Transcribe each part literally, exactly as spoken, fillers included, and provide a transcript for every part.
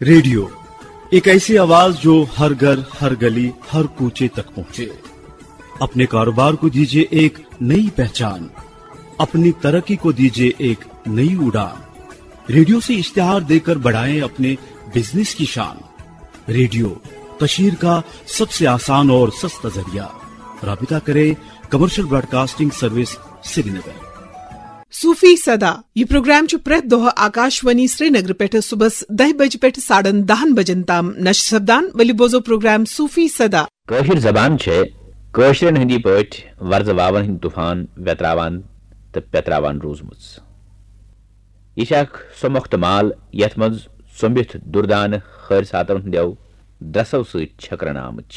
Radio एक ऐसी आवाज जो हर घर, हर गली, हर कूचे तक पहुंचे। अपने कारोबार को दीजिए एक नई पहचान, अपनी तरक्की को दीजिए एक नई उड़ान। रेडियो से इश्तिहार देकर बढ़ाएं अपने बिजनेस की शान। रेडियो तशहीर का सबसे आसान और सस्ता जरिया। राबिता करें कमर्शियल ब्रॉडकास्टिंग सर्विस श्रीनगर। सूफी सदा यह प्रोग्राम च प्रत दोह आकाशवाणी श्रीनगर पे सुबह दह बज पे साढ़न दहन बजन ताम नश सपदान वली बोजो प्रोग्राम सूफी सदा कशिर जबान छे कशिरन हिंदी पट वर्ज वावन हिंद तूफान वेतरावान तो पेतरावान रोजमुज यह सो मुख्तमाल यथ मज सुम्बित दुर्दान खर सातन हंदो द्रसो सत छकरन आमत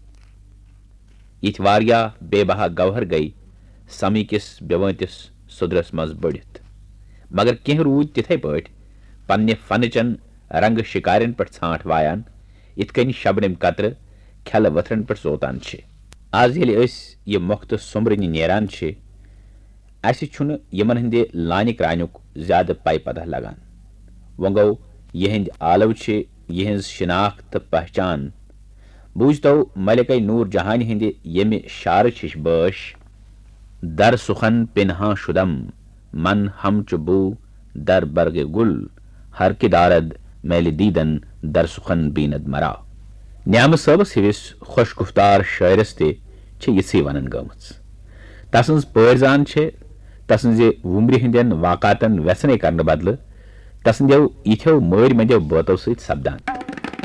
यथ वारिया बेबहा गवहर गई समी किस बेवंतिस सुदरस मज बढ़ित मगर कह रूद तिथे पट पन्ने फनचन रंग शिकारन पे छांट वायान इत कन शबनम कतर खल वथरन पे सोतान आज ये यह मोख्त सुमरन नेरान अन यमन हंदे लान क्रानुक ज्यादा पै पता लगान वो गो यहंद आलव यहज शिनाख्त तो पहचान बूझतो मलिक नूर जहान हंदे यम शार हिश बश दर सुखन पिन्हा शुदम मन हम चुबू दर बरग गुल हर किदारद मैल दीदन दर सुखन बीनद मरा न्याम सबस हिविस खुश गुफ्तार शायरस ते यी वन गमच तसंज पर्जान तसंज वुमर हंदन वाकातन व्यसने करने बदल तसंदो इथो मर मंदो बातों सत सपदान।